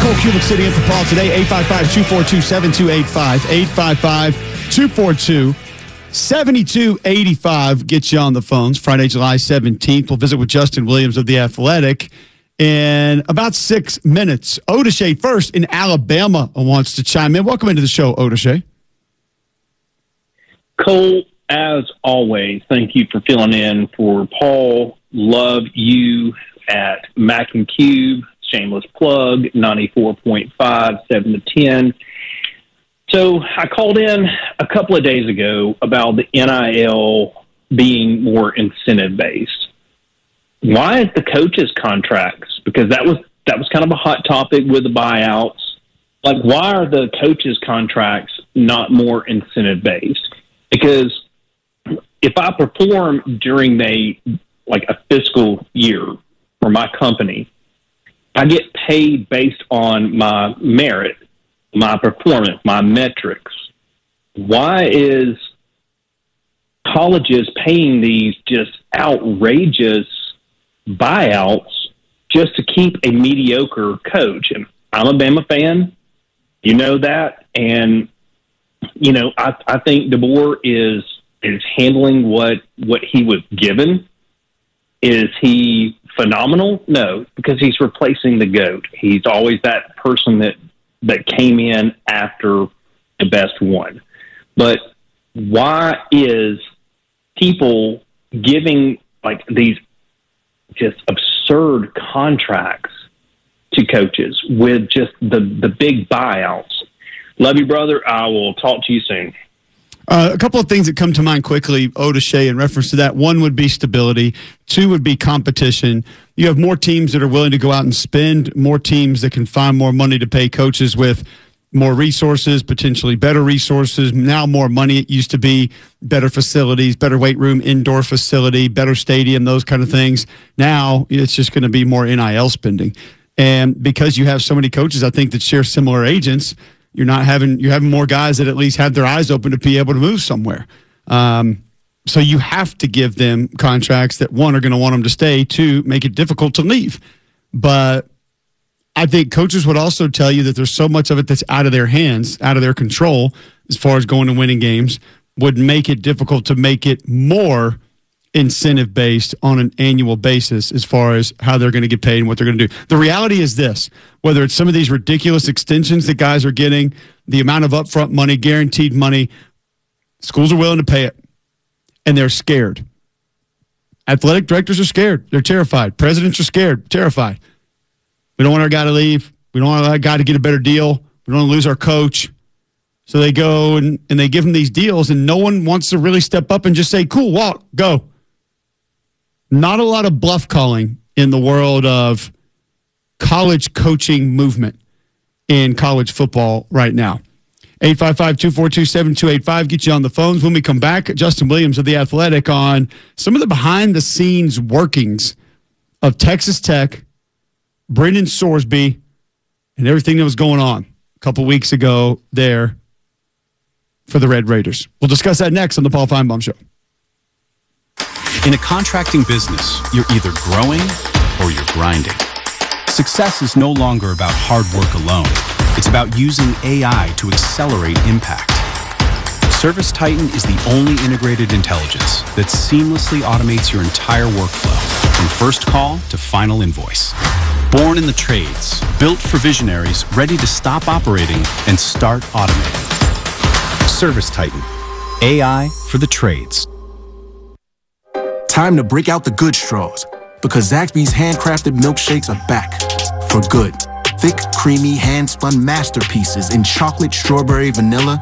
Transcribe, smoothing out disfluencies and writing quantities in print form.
Cole Cubic City in for Paul today. 855-242-7285. 855-242-7285. Get you on the phones. Friday, July 17th. We'll visit with Justin Williams of The Athletic in about 6 minutes. Odeshay first in Alabama wants to chime in. Welcome into the show, Odeshay. Cole, as always, thank you for filling in for Paul. Love you at Mac and Cube. Shameless plug, 94.5, 7 to 10. So I called in a couple of days ago about the NIL being more incentive-based. Why is the coaches' contracts? Because that was kind of a hot topic with the buyouts. Like, why are the coaches' contracts not more incentive-based? Because if I perform during a fiscal year for my company, I get paid based on my merit, my performance, my metrics. Why is colleges paying these just outrageous buyouts just to keep a mediocre coach? And I'm a Bama fan, you know that, and I think DeBoer is handling what he was given. Is he phenomenal? No, because he's replacing the GOAT. He's always that person that came in after the best one. But why is people giving these just absurd contracts to coaches with just the big buyouts? Love you, brother. I will talk to you soon. A couple of things that come to mind quickly, Odeshay, in reference to that. One would be stability. Two would be competition. You have more teams that are willing to go out and spend, more teams that can find more money to pay coaches with more resources, potentially better resources, now more money. It used to be better facilities, better weight room, indoor facility, better stadium, those kind of things. Now it's just going to be more NIL spending. And because you have so many coaches, I think, that share similar agents, you're having more guys that at least have their eyes open to be able to move somewhere. So you have to give them contracts that, one, are going to want them to stay, two, make it difficult to leave. But I think coaches would also tell you that there's so much of it that's out of their hands, out of their control, as far as going and winning games, would make it difficult to make it more incentive-based on an annual basis as far as how they're going to get paid and what they're going to do. The reality is this: whether it's some of these ridiculous extensions that guys are getting, the amount of upfront money, guaranteed money, schools are willing to pay it, and they're scared. Athletic directors are scared. They're terrified. Presidents are scared, terrified. We don't want our guy to leave. We don't want our guy to get a better deal. We don't want to lose our coach. So they go and they give them these deals, and no one wants to really step up and just say, cool, walk, go. Not a lot of bluff calling in the world of college coaching movement in college football right now. 855-242-7285. Get you on the phones. When we come back, Justin Williams of The Athletic on some of the behind-the-scenes workings of Texas Tech, Brendan Sorsby, and everything that was going on a couple weeks ago there for the Red Raiders. We'll discuss that next on the Paul Feinbaum Show. In a contracting business, you're either growing or you're grinding. Success is no longer about hard work alone. It's about using AI to accelerate impact. ServiceTitan is the only integrated intelligence that seamlessly automates your entire workflow, from first call to final invoice. Born in the trades, built for visionaries ready to stop operating and start automating. ServiceTitan, AI for the trades. Time to break out the good straws, because Zaxby's handcrafted milkshakes are back for good. Thick, creamy, hand-spun masterpieces in chocolate, strawberry, vanilla,